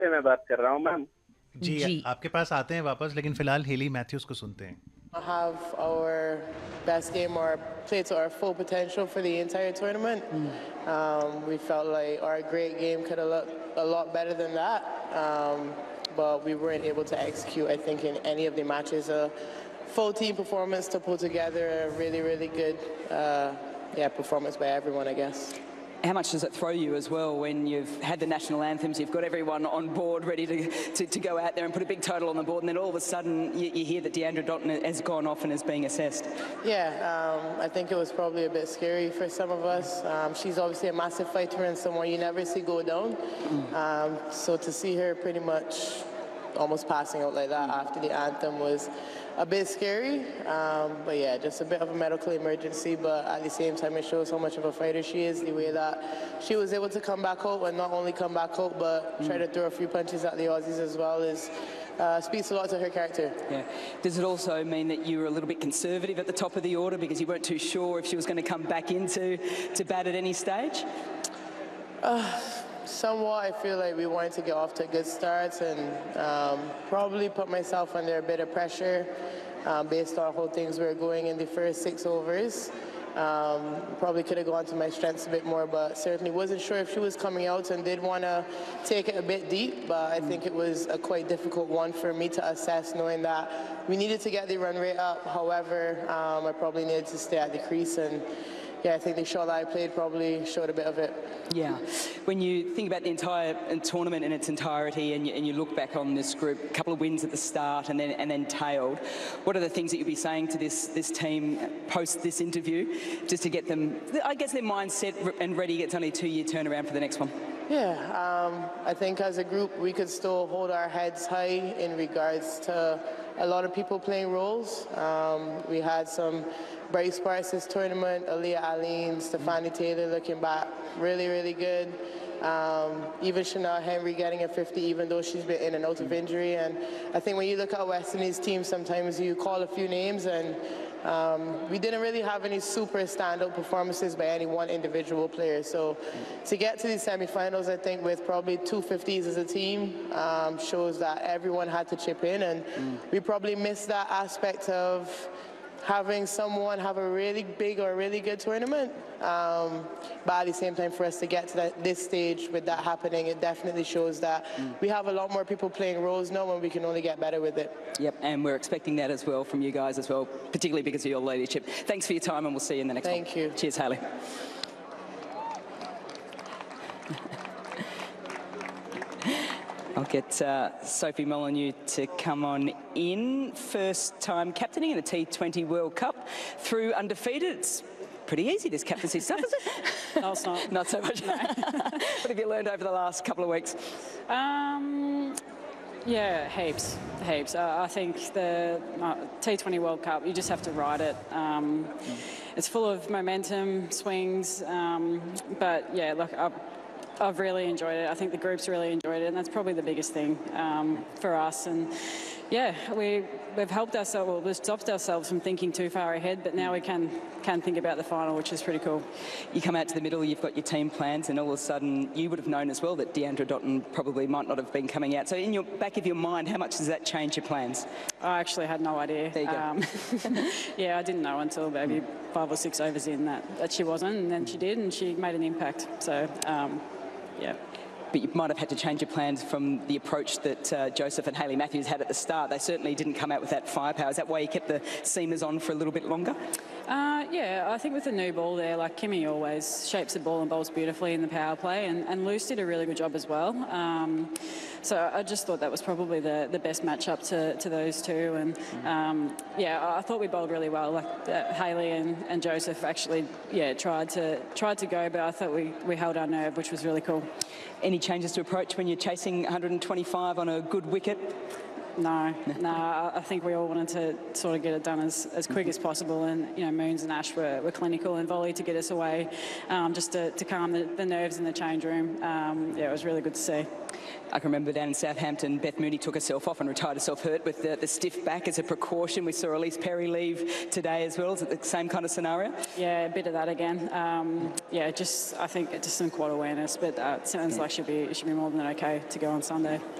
से मैं बात कर रहा हूँ मैम। जी आपके पास आते हैं वापस, लेकिन फिलहाल हेली मैथ्यूज को सुनते हैं। Have our best game or play to our full potential for the entire tournament. We felt like our great game could have looked a lot better than that, but we weren't able to execute, I think, in any of the matches. A full team performance to pull together a really, really good performance by everyone, I guess. How much does it throw you as well when you've had the national anthems, you've got everyone on board ready to go out there and put a big total on the board, and then all of a sudden you hear that Deandra Dottin has gone off and is being assessed? Yeah, I think it was probably a bit scary for some of us. She's obviously a massive fighter and someone you never see go down. So to see her pretty much almost passing out like that after the anthem was a bit scary, but yeah, just a bit of a medical emergency, but at the same time it shows how much of a fighter she is, the way that she was able to come back out, and not only come back out but try to throw a few punches at the Aussies as well, speaks a lot to her character. Yeah. Does it also mean that you were a little bit conservative at the top of the order because you weren't too sure if she was going to come back into bat at any stage? Somewhat. I feel like we wanted to get off to a good start, and probably put myself under a bit of pressure based on how things were going in the first 6 overs. Probably could have gone to my strengths a bit more, but certainly wasn't sure if she was coming out and did want to take it a bit deep, but I think it was a quite difficult one for me to assess, knowing that we needed to get the run rate up. However, I probably needed to stay at the crease, and yeah, I think the shot that I played probably showed a bit of it. Yeah. When you think about the entire tournament in its entirety, and you look back on this group, a couple of wins at the start and then tailed, what are the things that you'll be saying to this team post this interview, just to get them, I guess, their mindset and ready? It's only a 2-year turnaround for the next one. Yeah, I think as a group we could still hold our heads high in regards to a lot of people playing roles. We had some bright sparks this tournament, Aaliyah Aline, Stephanie Taylor looking back really, really good. Even Chanel Henry getting a 50, even though she's been in and out of injury. And I think when you look at West Indies team, sometimes you call a few names, and we didn't really have any super standout performances by any one individual player. So to get to these semi-finals, I think with probably 2 50s as a team, shows that everyone had to chip in, and we probably missed that aspect of having someone have a really big or really good tournament. But at the same time, for us to get to this stage with that happening, it definitely shows that we have a lot more people playing roles now, and we can only get better with it. Yep, and we're expecting that as well from you guys as well, particularly because of your leadership. Thanks for your time, and we'll see you in the next one. Thank you. Cheers, Hayley. I'll get Sophie Molyneux to come on in. First time captaining in a T20 World Cup through undefeated. It's pretty easy, this captaincy stuff, is it? No, it's not. Not so much. No. What have you learned over the last couple of weeks? Yeah, heaps. I think the T20 World Cup, you just have to ride it. It's full of momentum, swings, but yeah, look, I've really enjoyed it. I think the group's really enjoyed it, and that's probably the biggest thing for us. And yeah, we've helped ourselves, well, we've stopped ourselves from thinking too far ahead, but now we can think about the final, which is pretty cool. You come out to the middle, you've got your team plans, and all of a sudden you would have known as well that Deandra Dottin probably might not have been coming out. So in your back of your mind, how much does that change your plans? I actually had no idea. There you go. Yeah, I didn't know until maybe 5 or 6 overs in that she wasn't, and then she did, and she made an impact. So, yeah. But you might have had to change your plans from the approach that Joseph and Hayley Matthews had at the start. They certainly didn't come out with that firepower. Is that why you kept the seamers on for a little bit longer? Yeah, I think with the new ball there, like Kimmy always shapes the ball and bowls beautifully in the power play, and Luce did a really good job as well. So I just thought that was probably the best matchup to those two, and yeah, I thought we bowled really well. Like Hayley and Joseph actually, yeah, tried to go, but I thought we held our nerve, which was really cool. Any changes to approach when you're chasing 125 on a good wicket? No, I think we all wanted to sort of get it done as quick as possible, and Moons and Ash were clinical, and Volley to get us away, just to calm the nerves in the change room. Yeah, it was really good to see. I can remember down in Southampton, Beth Mooney took herself off and retired herself hurt with the stiff back as a precaution. We saw Elise Perry leave today as well. Is it the same kind of scenario? Yeah, a bit of that again. I think just some quad awareness, but it sounds like she'll be more than okay to go on Sunday.